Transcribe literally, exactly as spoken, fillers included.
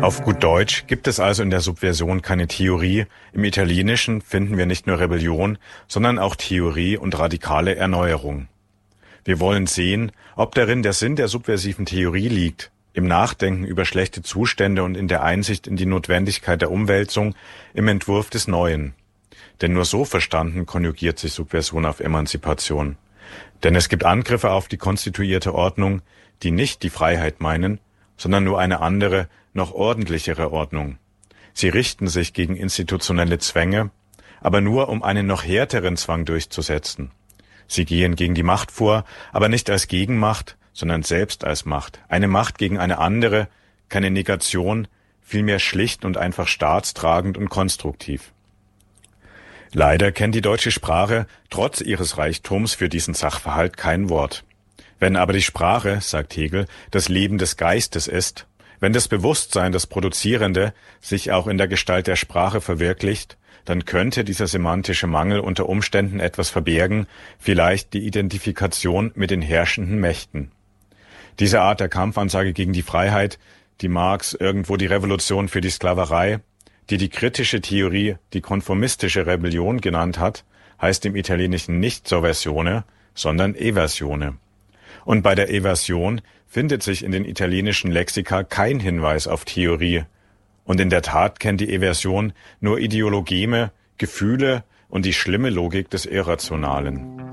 Auf gut Deutsch gibt es also in der Subversion keine Theorie. Im Italienischen finden wir nicht nur Rebellion, sondern auch Theorie und radikale Erneuerung. Wir wollen sehen, ob darin der Sinn der subversiven Theorie liegt, im Nachdenken über schlechte Zustände und in der Einsicht in die Notwendigkeit der Umwälzung, im Entwurf des Neuen. Denn nur so verstanden konjugiert sich Subversion auf Emanzipation. Denn es gibt Angriffe auf die konstituierte Ordnung, die nicht die Freiheit meinen, sondern nur eine andere, noch ordentlichere Ordnung. Sie richten sich gegen institutionelle Zwänge, aber nur um einen noch härteren Zwang durchzusetzen. Sie gehen gegen die Macht vor, aber nicht als Gegenmacht, sondern selbst als Macht. Eine Macht gegen eine andere, keine Negation, vielmehr schlicht und einfach staatstragend und konstruktiv. Leider kennt die deutsche Sprache trotz ihres Reichtums für diesen Sachverhalt kein Wort. Wenn aber die Sprache, sagt Hegel, das Leben des Geistes ist, wenn das Bewusstsein, das Produzierende, sich auch in der Gestalt der Sprache verwirklicht, dann könnte dieser semantische Mangel unter Umständen etwas verbergen, vielleicht die Identifikation mit den herrschenden Mächten. Diese Art der Kampfansage gegen die Freiheit, die Marx irgendwo die Revolution für die Sklaverei, die die kritische Theorie die konformistische Rebellion genannt hat, heißt im Italienischen nicht Sovversione, sondern Eversione. Und bei der Eversion findet sich in den italienischen Lexika kein Hinweis auf Theorie. Und in der Tat kennt die Eversion nur Ideologeme, Gefühle und die schlimme Logik des Irrationalen.